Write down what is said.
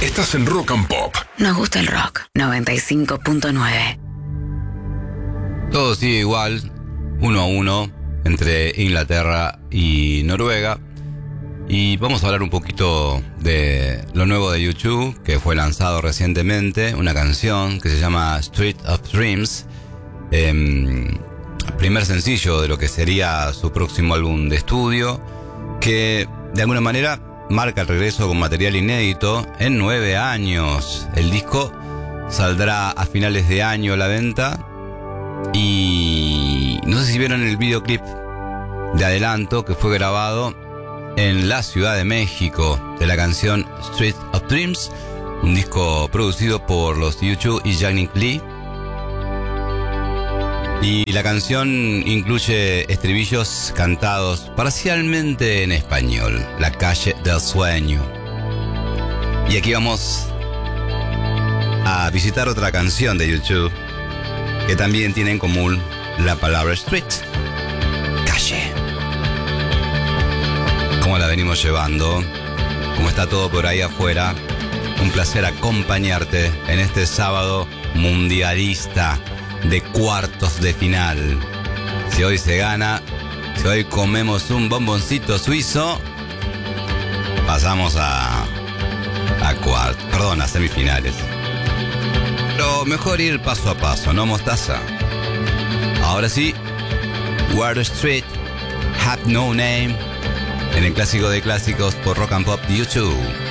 Estás en Rock and Pop. Nos gusta el rock. 95.9. Todo sigue igual, 1-1 entre Inglaterra y Noruega. Y vamos a hablar un poquito de lo nuevo de U2, que fue lanzado recientemente, una canción que se llama Street of Dreams, primer sencillo de lo que sería su próximo álbum de estudio, que de alguna manera marca el regreso con material inédito en 9 años. El disco saldrá a finales de año a la venta. Y no sé si vieron el videoclip de adelanto que fue grabado en la Ciudad de México de la canción Street of Dreams, un disco producido por los U2 y Yannick Lee. Y la canción incluye estribillos cantados parcialmente en español, La calle del sueño. Y aquí vamos a visitar otra canción de U2 que también tiene en común la palabra street, calle. ¿Cómo la venimos llevando? ¿Cómo está todo por ahí afuera? Un placer acompañarte en este sábado mundialista de cuartos de final. Si hoy se gana, si hoy comemos un bomboncito suizo, pasamos a semifinales. Pero mejor ir paso a paso, ¿no, Mostaza? Ahora sí, Where the Street Have No Name, en el clásico de clásicos por Rock and Pop U2.